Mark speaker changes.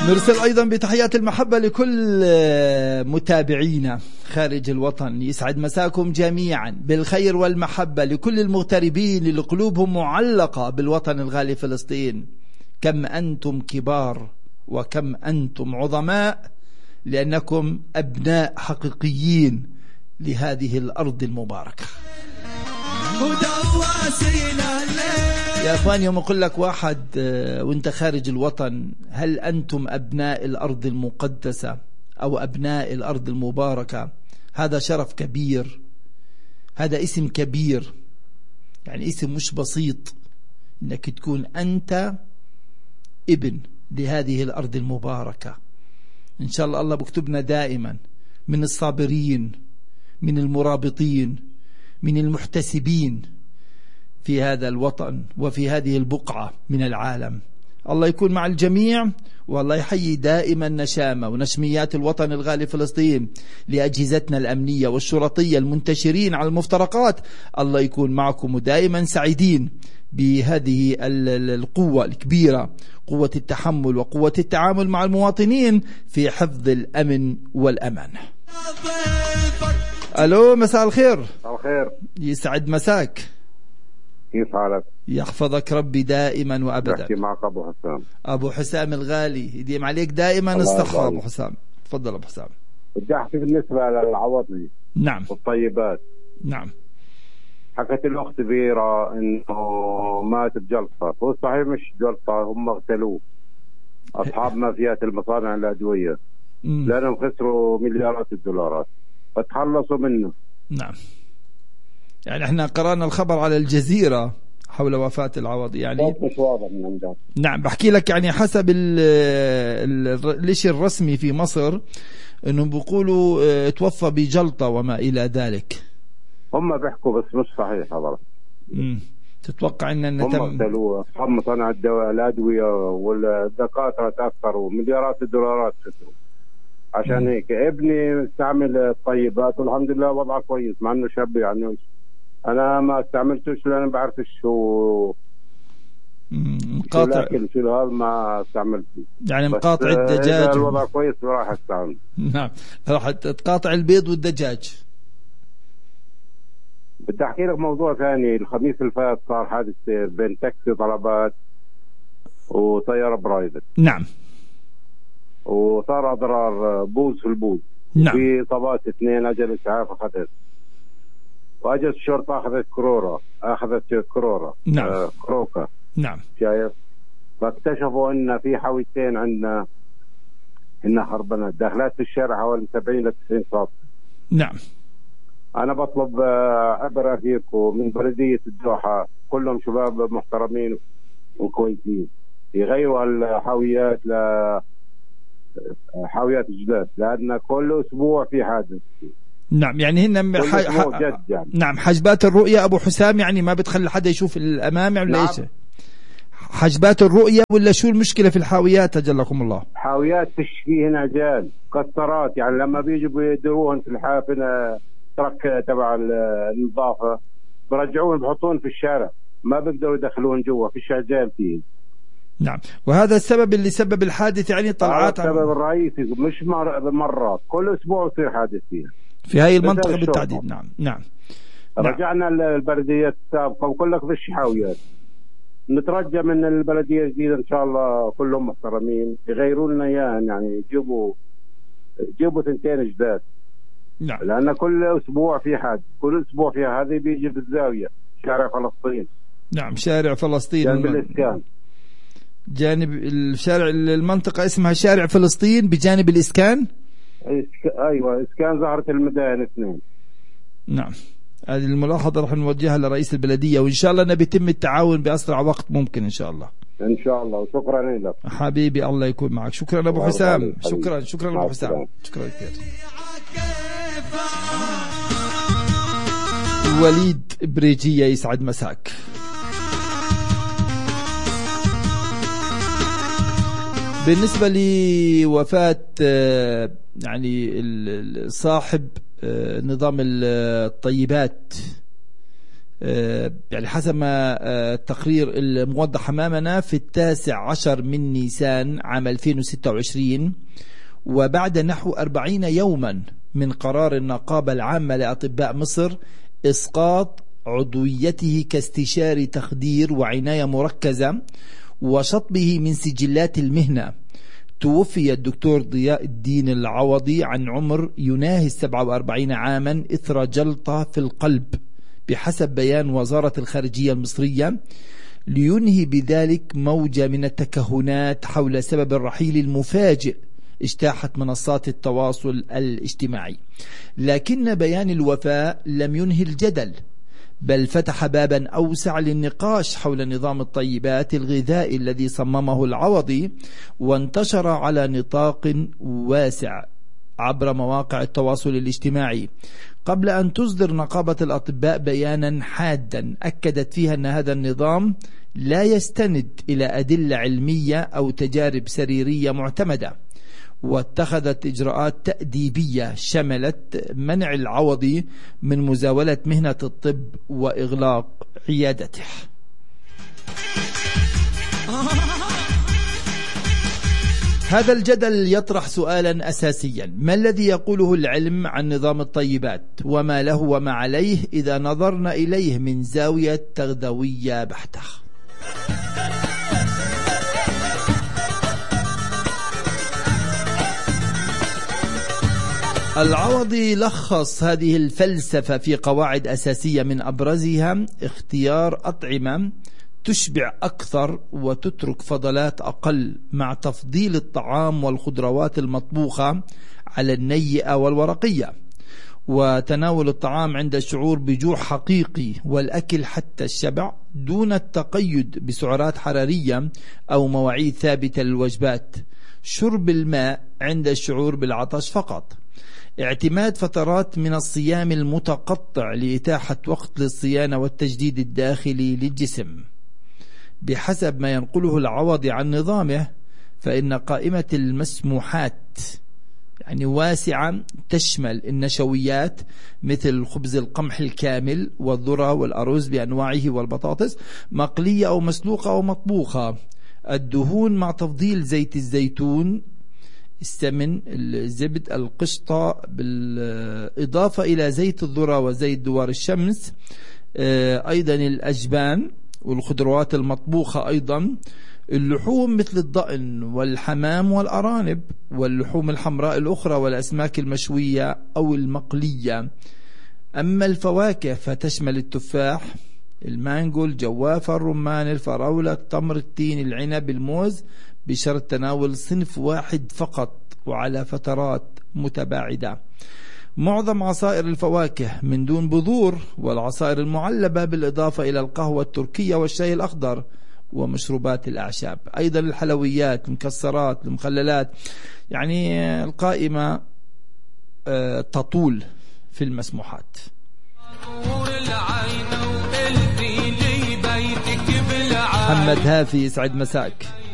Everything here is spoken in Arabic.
Speaker 1: نرسل أيضا بتحيات المحبة لكل متابعينا خارج الوطن. يسعد مساكم جميعا بالخير والمحبة لكل المغتربين اللي قلوبهم معلقة بالوطن الغالي فلسطين. كم أنتم كبار وكم أنتم عظماء، لأنكم أبناء حقيقيين لهذه الأرض المباركة. يا أخواني، يوم أقول لك واحد وانت خارج الوطن، هل أنتم أبناء الأرض المقدسة أو أبناء الأرض المباركة؟ هذا شرف كبير، هذا اسم كبير، يعني اسم مش بسيط إنك تكون أنت ابن لهذه الأرض المباركة. إن شاء الله الله بكتبنا دائما من الصابرين، من المرابطين، من المحتسبين في هذا الوطن وفي هذه البقعة من العالم. الله يكون مع الجميع، والله يحيي دائما نشامة ونشميات الوطن الغالي فلسطين، لأجهزتنا الأمنية والشرطية المنتشرين على المفترقات. الله يكون معكم ودائما سعيدين بهذه القوة الكبيرة، قوة التحمل وقوة التعامل مع المواطنين في حفظ الأمن والأمان. ألو، مساء الخير.
Speaker 2: مساء الخير،
Speaker 1: يسعد مساك.
Speaker 2: كيف حالك؟
Speaker 1: يحفظك ربي دائما وأبدا.
Speaker 2: بحكي معك أبو حسام.
Speaker 1: أبو حسام الغالي، يديم عليك دائما استخر. أبو حسام تفضل. أبو حسام،
Speaker 2: بدي أحكي بالنسبة للعوضي.
Speaker 1: نعم.
Speaker 2: والطيبات.
Speaker 1: نعم.
Speaker 2: حكت الأخت بيرة إنه مات بجلطة، هو صحيح مش جلطة، هم اغتالوه أصحاب مافيات المصانع الأدوية لأنهم خسروا مليارات الدولارات فتخلصوا منه.
Speaker 1: نعم، يعني احنا قرأنا الخبر على الجزيرة حول وفاة العوضي، يعني
Speaker 2: مش واضح من ده.
Speaker 1: نعم، بحكي لك يعني حسب الشيء الرسمي في مصر انه بيقولوا توفى بجلطة وما الى ذلك.
Speaker 2: هم بيحكوا بس مش صحيح هذا.
Speaker 1: تتوقع ان
Speaker 2: هم اغتالوه اصحاب مصانع الادوية والدكاترة تأثروا مليارات الدولارات خسروا. عشان هيك ابني مستعمل الطيبات والحمد لله وضعه كويس، مع انه شاب يعني. انا ما استعملتوش لان بعرفش شو
Speaker 1: مقاطع
Speaker 2: شو هذا، ما استعملته
Speaker 1: يعني مقاطع الدجاج.
Speaker 2: الوضع كويس وراح استعمل.
Speaker 1: نعم، راح تقاطع البيض والدجاج.
Speaker 2: بدي احكي لك موضوع ثاني. الخميس اللي فات صار حادث سير بين تاكسي طلبات وطيارة برايفت.
Speaker 1: نعم.
Speaker 2: وصار اضرار بوز في البوز.
Speaker 1: نعم.
Speaker 2: في اصابات 2 اجل اسعاف اخذت، واجت الشرطه اخذت كروره.
Speaker 1: نعم.
Speaker 2: كروكا.
Speaker 1: نعم.
Speaker 2: شايف؟ فاكتشفوا ان في حاويتين عندنا انها خربانات، داخلات في الشارع حوالي 70 ل 90 سم.
Speaker 1: نعم.
Speaker 2: انا بطلب عبر اخيركم من بلديه الدوحه، كلهم شباب محترمين وكويسين، يغيروا الحاويات حاويات الجداد، لأن كل أسبوع في حادث.
Speaker 1: نعم، يعني هن
Speaker 2: يعني.
Speaker 1: نعم، حجبات الرؤية أبو حسام، يعني ما بتخلي حدا يشوف الأمام ولا
Speaker 2: نعم.
Speaker 1: إيش؟ حجبات الرؤية ولا شو المشكلة في الحاويات أجلكم الله؟
Speaker 2: حاويات فيش فيهن عجال، كسرات، يعني لما بيجوا بيدروهن في الحافنة ترك تبع النظافة برجعوهم بحطوهم في الشارع، ما بيقدروا يدخلوهم جوا، فيش عجال فيه.
Speaker 1: نعم، وهذا السبب اللي سبب الحادث، يعني طلعات.
Speaker 2: السبب الرئيسي مش مرات، كل أسبوع يصير حادث فيها
Speaker 1: في هاي المنطقة بالتحديد. نعم. نعم.
Speaker 2: رجعنا البلديات السابقة وقل لك فيش حاويات. نترجى من البلدية الجديدة إن شاء الله كلهم محترمين يغيروا لنا إياها، يعني يجيبوا 2 جداد.
Speaker 1: نعم.
Speaker 2: لأن كل أسبوع في حادث، كل أسبوع في هذه بيجي بالزاوية شارع فلسطين.
Speaker 1: نعم، شارع فلسطين
Speaker 2: جانب الإسكان،
Speaker 1: جانب الشارع، المنطقة اسمها شارع فلسطين بجانب الإسكان.
Speaker 2: أيوة، إسكان زهرة المدائن 2.
Speaker 1: نعم، هذه الملاحظة راح نوجهها لرئيس البلدية، وإن شاء الله نبي يتم التعاون بأسرع وقت ممكن إن شاء الله.
Speaker 2: إن شاء الله، وشكرا لك
Speaker 1: حبيبي، الله يكون معك. شكرا أبو حسام. شكرا أبو حسام، شكرا كثير. وليد بريجية، يسعد مساك. بالنسبة لوفاة يعني صاحب نظام الطيبات يعني حسب ما التقرير الموضح أمامنا في 19 من نيسان عام 2026، وبعد نحو 40 يوما من قرار النقابة العامة لأطباء مصر إسقاط عضويته كاستشاري تخدير وعناية مركزة وشطبه من سجلات المهنة، توفي الدكتور ضياء الدين العوضي عن عمر يناهز 47 عاما إثر جلطة في القلب بحسب بيان وزارة الخارجية المصرية، لينهي بذلك موجة من التكهنات حول سبب الرحيل المفاجئ اجتاحت منصات التواصل الاجتماعي. لكن بيان الوفاة لم ينهي الجدل، بل فتح بابا أوسع للنقاش حول نظام الطيبات الغذائي الذي صممه العوضي، وانتشر على نطاق واسع عبر مواقع التواصل الاجتماعي، قبل أن تصدر نقابة الأطباء بيانا حادا أكدت فيها أن هذا النظام لا يستند إلى أدلة علمية أو تجارب سريرية معتمدة، واتخذت إجراءات تأديبية شملت منع العوضي من مزاولة مهنة الطب وإغلاق عيادته. هذا الجدل يطرح سؤالا أساسيا: ما الذي يقوله العلم عن نظام الطيبات، وما له وما عليه إذا نظرنا إليه من زاوية تغذوية بحتة؟ العوضي لخص هذه الفلسفة في قواعد أساسية، من أبرزها اختيار أطعمة تشبع أكثر وتترك فضلات أقل، مع تفضيل الطعام والخضروات المطبوخة على النيئة والورقية، وتناول الطعام عند الشعور بجوع حقيقي، والأكل حتى الشبع دون التقيد بسعرات حرارية أو مواعيد ثابتة للوجبات، شرب الماء عند الشعور بالعطش فقط، اعتماد فترات من الصيام المتقطع لإتاحة وقت للصيانة والتجديد الداخلي للجسم. بحسب ما ينقله العوضي عن نظامه، فإن قائمة المسموحات يعني واسعة، تشمل النشويات مثل خبز القمح الكامل والذرة والأرز بأنواعه والبطاطس مقلية أو مسلوقة أو مطبوخة، الدهون مع تفضيل زيت الزيتون، السمن، الزبد، القشطة، بالإضافة إلى زيت الذرة وزيت دوار الشمس، أيضا الأجبان والخضروات المطبوخة، أيضا اللحوم مثل الضأن والحمام والأرانب، واللحوم الحمراء الأخرى، والأسماك المشوية أو المقلية. أما الفواكه فتشمل التفاح، المانجو، الجوافة، الرمان، الفراولة، التمر، التين، العنب، الموز، بشرط تناول صنف واحد فقط وعلى فترات متباعدة. معظم عصائر الفواكه من دون بذور، والعصائر المعلبة، بالإضافة إلى القهوة التركية والشاي الأخضر ومشروبات الأعشاب، أيضا الحلويات، المكسرات، المخللات. يعني القائمة تطول في المسموحات. محمد هافي، يسعد مساك.